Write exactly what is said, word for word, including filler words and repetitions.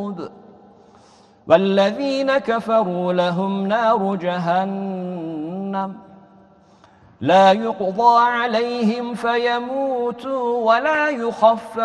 الخلود والذين كفروا لهم نار جهنم لا يقضى عليهم فيموتوا ولا يخفف